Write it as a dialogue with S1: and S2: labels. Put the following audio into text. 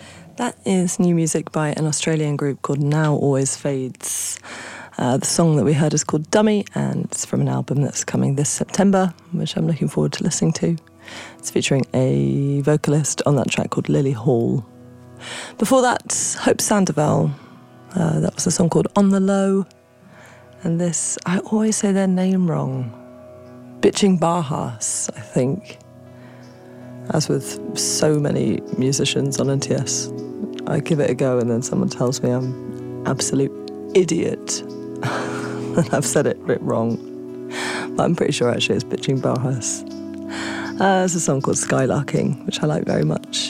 S1: That is new music by an Australian group called Now Always Fades. The song that we heard is called Dummy, and it's from an album that's coming this September, which I'm looking forward to listening to. It's featuring a vocalist on that track called Lily Hall. Before that, Hope Sandoval. That was a song called On the Low. And this, I always say their name wrong. Bitching Barhas, I think. As with so many musicians on NTS, I give it a go and then someone tells me I'm an absolute idiot. And I've said it a bit wrong. But I'm pretty sure actually it's Bitching Barhas. There's a song called Skylarking, which I like very much.